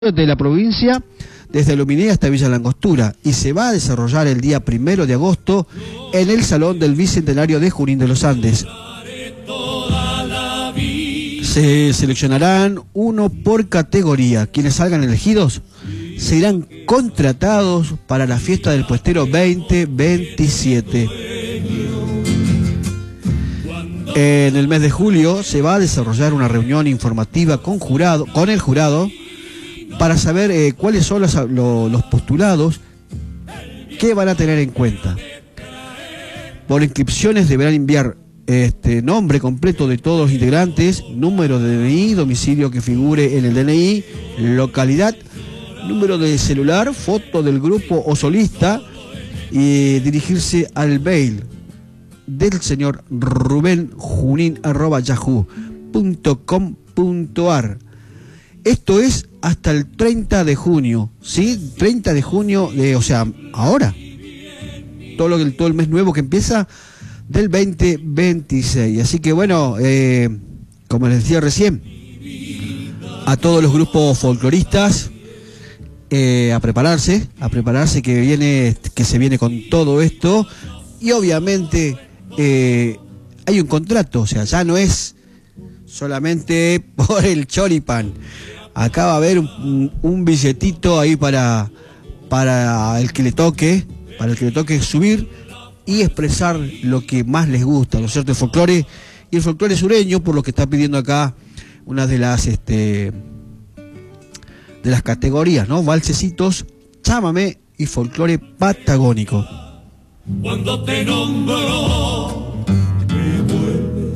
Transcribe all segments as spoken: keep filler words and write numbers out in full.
de la provincia desde Luminé hasta Villa Langostura y se va a desarrollar el día primero de agosto en el Salón del Bicentenario de Junín de los Andes. Se seleccionarán uno por categoría. Quienes salgan elegidos serán contratados para la fiesta del puestero veinte veintisiete. En el mes de julio se va a desarrollar una reunión informativa con, jurado, con el jurado para saber eh, cuáles son los, lo, los postulados que van a tener en cuenta. Por inscripciones deberán enviar este nombre completo de todos los integrantes, número de D N I, domicilio que figure en el D N I, localidad, número de celular, foto del grupo o solista y dirigirse al mail del señor Rubén Junín arroba yahoo punto com punto ar. Esto es hasta el treinta de junio, ¿sí? treinta de junio, de, o sea, ahora. Todo, lo, todo el mes nuevo que empieza del veinte veintiséis. Así que bueno, eh, como les decía recién, a todos los grupos folcloristas, eh, a prepararse, a prepararse que viene, que se viene con todo esto. Y obviamente eh, hay un contrato, o sea, ya no es solamente por el choripán. Acá va a haber un, un billetito ahí para, para el que le toque, para el que le toque subir y expresar lo que más les gusta, ¿no es cierto? El folclore y el folclore sureño, por lo que está pidiendo acá una de las este de las categorías, ¿no? Valsecitos, chámame y folclore patagónico. Cuando te nombro, me vuelve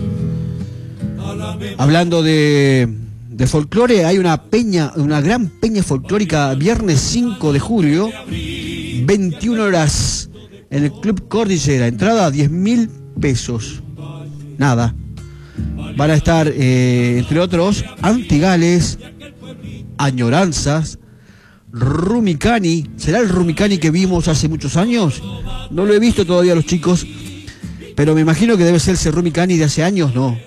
a la memoria. Hablando de, de folclore, hay una peña, una gran peña folclórica viernes cinco de julio, veintiuna horas, en el Club Cordillera. Entrada diez mil pesos. Nada. Van a estar, eh, entre otros, Antigales, Añoranzas, Rumicani. ¿Será el Rumicani que vimos hace muchos años? No lo he visto todavía los chicos, pero me imagino que debe ser ese Rumicani de hace años, ¿no?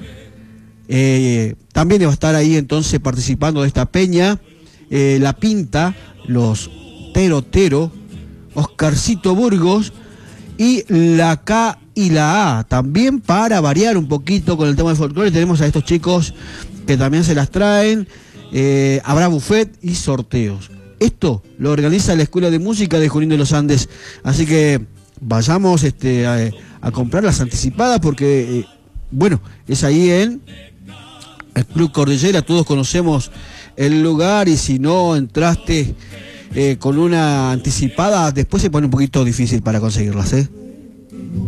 Eh, también va a estar ahí entonces participando de esta peña, eh, La Pinta, los Tero Tero, Oscarcito Burgos y la K y la A. También para variar un poquito con el tema del folclore tenemos a estos chicos que también se las traen. Eh, habrá buffet y sorteos. Esto lo organiza la Escuela de Música de Junín de los Andes. Así que vayamos este, a, a comprar las anticipadas porque, eh, bueno, es ahí en el Club Cordillera. Todos conocemos el lugar y si no entraste eh, con una anticipada, después se pone un poquito difícil para conseguirlas, ¿eh?